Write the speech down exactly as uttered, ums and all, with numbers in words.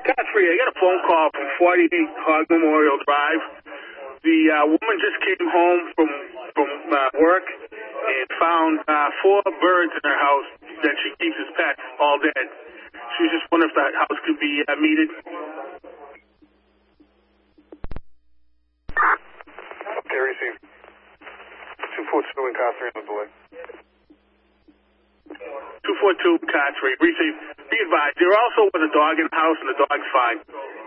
Godfrey, I got a phone call from forty-eight Hog Memorial Drive. The uh, woman just came home from from uh, work and found uh, four birds in her house that she keeps as pets, all dead. She was just wondering if that house could be uh, metered. Okay, received. two forty-two in car three on the delay. two forty-two, car three, receive. Be advised, there also was a dog in the house, and the dog's fine.